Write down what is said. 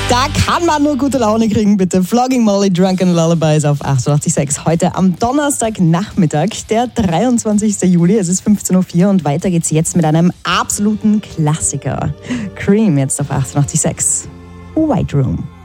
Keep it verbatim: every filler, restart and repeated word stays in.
Da kann man nur gute Laune kriegen, bitte. Flogging Molly, Drunken Lullabies auf achtundachtzig Komma sechs. Heute am Donnerstagnachmittag, der dreiundzwanzigsten Juli. Es ist fünfzehn Uhr vier und weiter geht's jetzt mit einem absoluten Klassiker. Cream jetzt auf achtundachtzig Komma sechs. White Room.